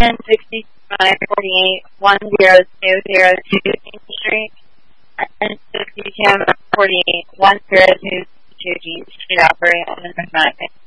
1065-48-1022 King Street, and 1065-48-1022 G Street operate on the North Mountain.